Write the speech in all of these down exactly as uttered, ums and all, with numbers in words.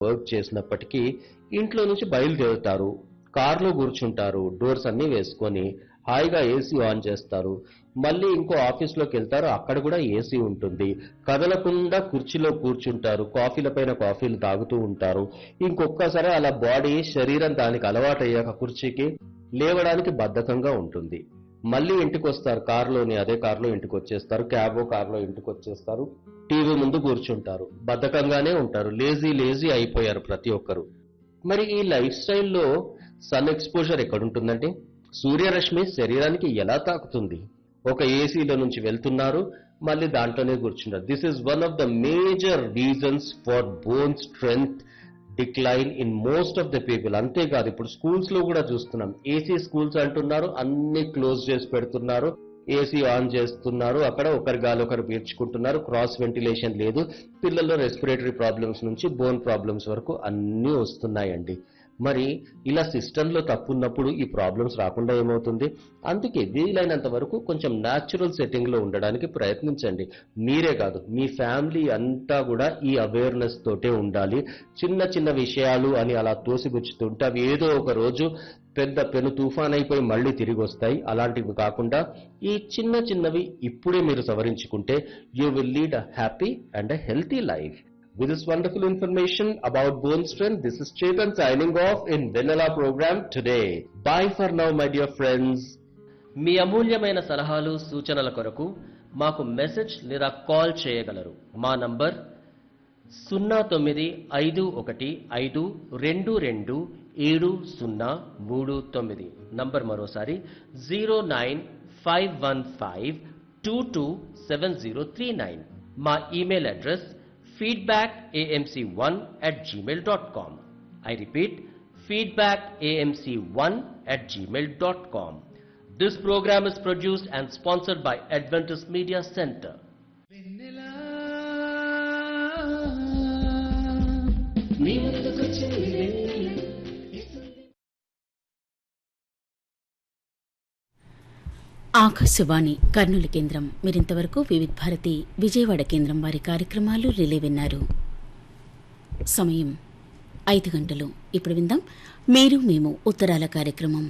Work చేసినప్పటికీ ఇంట్లో నుంచి బయలుదేరుతారు, కార్లో కూర్చుంటారు, డోర్స్ అన్ని వేసుకొని హాయిగా ఏసీ ఆన్ చేస్తారు. మళ్ళీ ఇంకో ఆఫీస్లోకి వెళ్తారు, అక్కడ కూడా ఏసీ ఉంటుంది. కదలకుండా కుర్చీలో కూర్చుంటారు, కాఫీల పైన కాఫీలు తాగుతూ ఉంటారు. ఇంకొక్కసారి అలా బాడీ శరీరం దానికి అలవాటు అయ్యాక కుర్చీకి లేవడానికి బద్ధకంగా ఉంటుంది. మళ్ళీ ఇంటికి వస్తారు, కారులోని అదే కారులో ఇంటికి వచ్చేస్తారు, క్యాబో కారులో ఇంటికి వచ్చేస్తారు, టీవీ ముందు కూర్చుంటారు, బద్ధకంగానే ఉంటారు, లేజీ లేజీ అయిపోయారు ప్రతి ఒక్కరు. మరి ఈ లైఫ్ స్టైల్లో సన్ ఎక్స్పోజర్ ఎక్కడుంటుందండి? సూర్యరశ్మి శరీరానికి ఎలా తాకుతుంది? ఒక ఏసీలో నుంచి వెళ్తున్నారు, మళ్ళీ దాంట్లోనే కూర్చున్నారు. This is one of the major reasons for bone strength decline in most of the people. అంతేకాదు, ఇప్పుడు స్కూల్స్ లో కూడా చూస్తున్నాం, ఏసీ స్కూల్స్ అంటున్నారు, అన్ని క్లోజ్ చేసి పెడుతున్నారు, ఏసీ ఆన్ చేస్తున్నారు, అక్కడ ఒకరి గాలి ఒకరు పీల్చుకుంటున్నారు, క్రాస్ వెంటిలేషన్ లేదు. పిల్లల్లో రెస్పిరేటరీ ప్రాబ్లమ్స్ నుంచి బోన్ ప్రాబ్లమ్స్ వరకు అన్నీ వస్తున్నాయండి. మరి ఇలా సిస్టంలో తప్పు ఉన్నప్పుడు ఈ ప్రాబ్లమ్స్ రాకుండా ఏమవుతుంది? అందుకే వీలైనంత వరకు కొంచెం న్యాచురల్ సెట్టింగ్ లో ఉండడానికి ప్రయత్నించండి. మీరే కాదు, మీ ఫ్యామిలీ అంతా కూడా ఈ అవేర్నెస్ తోటే ఉండాలి. చిన్న చిన్న విషయాలు అని అలా తోసిపుచ్చుతుంటే అవి ఏదో ఒక రోజు పెద్ద పెను తుఫాన్ అయిపోయి మళ్ళీ తిరిగి వస్తాయి. అలాంటివి కాకుండా ఈ చిన్న చిన్నవి ఇప్పుడే మీరు సవరించుకుంటే you will lead a happy and a healthy life. With this wonderful information about bone strength, this is Chetan signing off in Vanilla program today. Bye for now, my dear friends. మీ అమూల్యమైన సలహాలు సూచనల కొరకు మాకు message లేదా call చేయగలరు. మా number సున్నా తొమ్మిది ఐదు ఒకటి ఐదు రెండు రెండు ఏడు సున్నా మూడు తొమ్మిది. నంబర్ మరోసారి zero nine five one five two two seven zero three nine. మా email address feedback a m c one at gmail dot com. I repeat, feedback a m c one at gmail dot com. This program is produced and sponsored by Adventist Media Center. Akashvani Kurnool కేంద్రం. మీరింతవరకు వివిధ భారతి విజయవాడ కేంద్రం వారి కార్యక్రమాలు relay విన్నారు. సమయం ఐదు గంటలు. ఇప్పుడు విందాం మీరు మేము ఉత్తరాల కార్యక్రమం.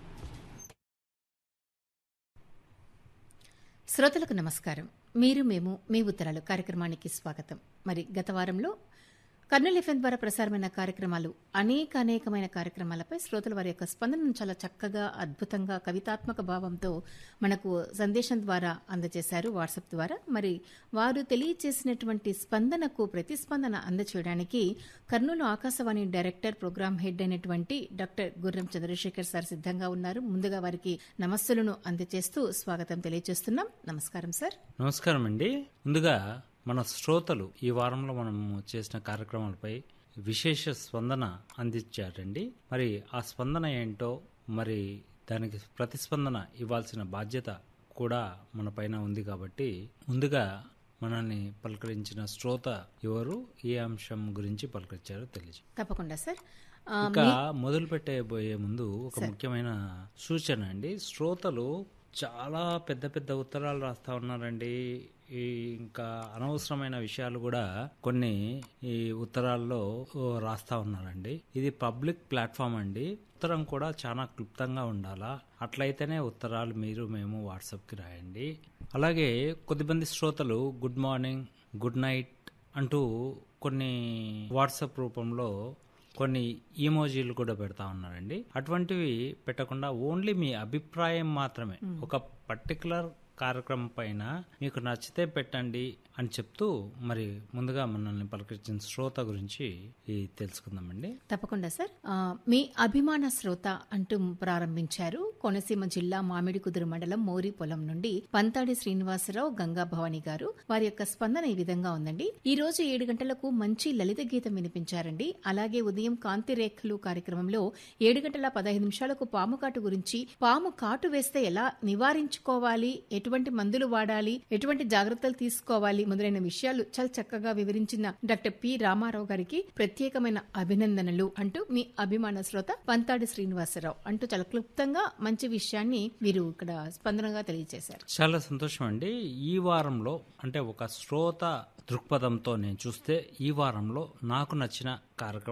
శ్రోతలకు నమస్కారం. మీరు మేము మీ ఉత్తరాలు కార్యక్రమానికి స్వాగతం. మరి గత వారంలో కర్నూలు ఎఫ్ఎం ద్వారా ప్రసారమైన కార్యక్రమాలు అనేక అనేకమైన కార్యక్రమాలపై శ్రోతల వారి యొక్క స్పందనను చాలా చక్కగా, అద్భుతంగా, కవితాత్మక భావంతో మనకు సందేశం ద్వారా అందజేశారు వాట్సాప్ ద్వారా. మరి వారు తెలియజేసినటువంటి స్పందనకు ప్రతిస్పందన అందజేయడానికి Kurnool Akashvani director, programme head అయినటువంటి డాక్టర్ గుర్రం చంద్రశేఖర్ సార్ సిద్ధంగా ఉన్నారు. ముందుగా వారికి నమస్సులను అందజేస్తూ స్వాగతం తెలియజేస్తున్నాం. నమస్కారం సార్. నమస్కారం అండి. ముందుగా మన శ్రోతలు ఈ వారంలో మనము చేసిన కార్యక్రమాలపై విశేష స్పందన అందించారండి. మరి ఆ స్పందన ఏంటో, మరి దానికి ప్రతిస్పందన ఇవ్వాల్సిన బాధ్యత కూడా మన పైన ఉంది. కాబట్టి ముందుగా మనల్ని పలకరించిన శ్రోత ఎవరు, ఏ అంశం గురించి పలకరించారో తెలియజే. తప్పకుండా సార్. ఇంకా మొదలు పెట్టబోయే ముందు ఒక ముఖ్యమైన సూచన అండి. శ్రోతలు చాలా పెద్ద పెద్ద ఉత్తరాలు రాస్తా ఉన్నారండి. ఈ ఇంకా అనవసరమైన విషయాలు కూడా కొన్ని ఈ ఉత్తరాల్లో రాస్తా ఉన్నారండి. ఇది పబ్లిక్ ప్లాట్ఫామ్ అండి. ఉత్తరం కూడా చాలా క్లుప్తంగా ఉండాలా. అట్లయితేనే ఉత్తరాలు మీరు మేము వాట్సాప్ కి రాయండి. అలాగే కొద్దిమంది శ్రోతలు గుడ్ మార్నింగ్, గుడ్ నైట్ అంటూ కొన్ని వాట్సాప్ రూపంలో కొన్ని ఈమోజీలు కూడా పెడతా ఉన్నారండి. అటువంటివి పెట్టకుండా ఓన్లీ మీ అభిప్రాయం మాత్రమే, ఒక పర్టికులర్ కార్యక్రమం పైన మీకు నచ్చితే పెట్టండి అని చెప్తూ, మరి ముందుగా మనల్ని పలకరించిన శ్రోత గురించి తెలుసుకుందామండి. తప్పకుండా సార్. మీ అభిమాన శ్రోత అంటూ ప్రారంభించారు. కోనసీమ జిల్లా మామిడికుదురు మండలం మోరి పొలం నుండి పంతాడి శ్రీనివాసరావు, గంగా భవాని గారు. వారి యొక్క స్పందన ఈ విధంగా ఉందండి. ఈ రోజు ఏడు గంటలకు మంచి లలిత గీతం వినిపించారండి. అలాగే ఉదయం కాంతి రేఖలు కార్యక్రమంలో ఏడు గంటల పదహైదు నిమిషాలకు పాము కాటు గురించి, పాము కాటు వేస్తే ఎలా నివారించుకోవాలి, ఎటువంటి మందులు వాడాలి, ఎటువంటి జాగ్రత్తలు తీసుకోవాలి మొదలైన విషయాలు చాలా చక్కగా వివరించిన డాక్టర్ పి రామారావు గారికి ప్రత్యేకమైన అభినందనలు అంటూ మీ అభిమాన శ్రోత పంతాడి శ్రీనివాసరావు అంటూ చాలా క్లుప్తంగా మంచి విషయాన్ని వీరు ఇక్కడ స్పందనగా తెలియజేశారు. చాలా సంతోషం అండి. ఈ వారంలో అంటే ఒక శ్రోత దృక్పథంతో నేను చూస్తే ఈ వారంలో నాకు నచ్చిన కార్యక్రమం